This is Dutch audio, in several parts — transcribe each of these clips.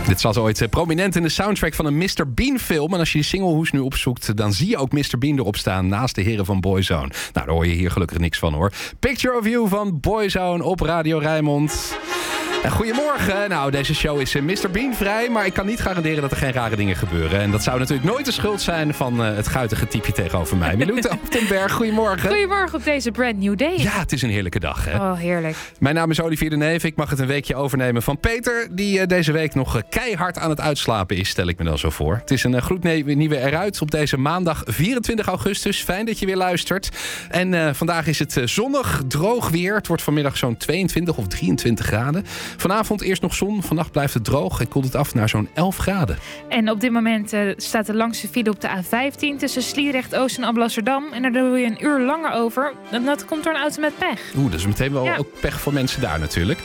Dit zat ooit prominent in de soundtrack van een Mr. Bean film. En als je die singlehoes nu opzoekt, dan zie je ook Mr. Bean erop staan naast de heren van Boyzone. Nou, daar hoor je hier gelukkig niks van hoor. Picture of You van Boyzone op Radio Rijnmond. En goedemorgen. Nou, deze show is Mr. Bean vrij, maar ik kan niet garanderen dat er geen rare dingen gebeuren. En dat zou natuurlijk nooit de schuld zijn van het guitige typje tegenover mij. Milou Optenberg, goedemorgen. Goedemorgen op deze brand new day. Ja, het is een heerlijke dag, hè? Oh, heerlijk. Mijn naam is Olivier de Neef. Ik mag het een weekje overnemen van Peter, die deze week nog keihard aan het uitslapen is, stel ik me dan zo voor. Het is een gloednieuwe eruit op deze maandag 24 augustus. Fijn dat je weer luistert. En vandaag is het zonnig, droog weer. Het wordt vanmiddag zo'n 22 of 23 graden. Vanavond eerst nog zon, vannacht blijft het droog en koelt het af naar zo'n 11 graden. En op dit moment staat de langste file op de A15 tussen Sliedrecht Oost en Alblasserdam. En daar doe je een uur langer over. En dat komt door een auto met pech. Dat is meteen wel ook pech voor mensen daar natuurlijk.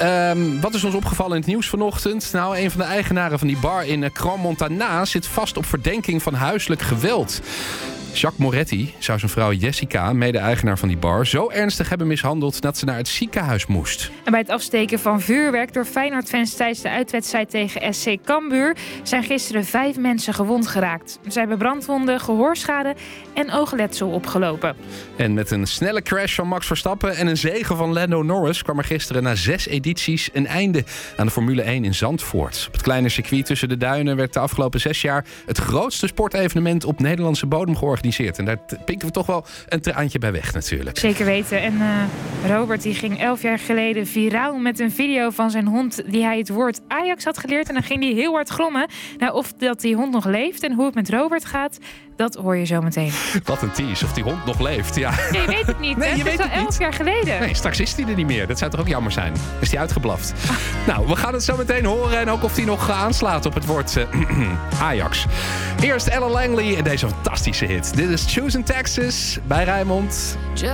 Wat is ons opgevallen in het nieuws vanochtend? Nou, een van de eigenaren van die bar in Crans-Montana zit vast op verdenking van huiselijk geweld. Jacques Moretti zou zijn vrouw Jessica, mede-eigenaar van die bar, zo ernstig hebben mishandeld dat ze naar het ziekenhuis moest. En bij het afsteken van vuurwerk door Feyenoord-fans tijdens de uitwedstrijd tegen SC Cambuur zijn gisteren 5 mensen gewond geraakt. Ze hebben brandwonden, gehoorschade en oogletsel opgelopen. En met een snelle crash van Max Verstappen en een zege van Lando Norris kwam er gisteren na 6 edities een einde aan de Formule 1 in Zandvoort. Op het kleine circuit tussen de duinen werd de afgelopen 6 jaar het grootste sportevenement op Nederlandse bodem georganiseerd. En daar pinken we toch wel een traantje bij weg natuurlijk. Zeker weten. En Robert die ging 11 jaar geleden viraal met een video van zijn hond die hij het woord Ajax had geleerd. En dan ging hij heel hard grommen. Nou, of dat die hond nog leeft en hoe het met Robert gaat, dat hoor je zo meteen. Wat een tease, of die hond nog leeft. Ja. Nee, je weet het niet. Nee, je weet het is al 11 jaar geleden. Nee, straks is hij er niet meer. Dat zou toch ook jammer zijn. Is die uitgeblaft. Nou, we gaan het zo meteen horen. En ook of hij nog aanslaat op het woord Ajax. Eerst Ella Langley en deze fantastische hit. Dit is Choosing Texas bij Rijnmond.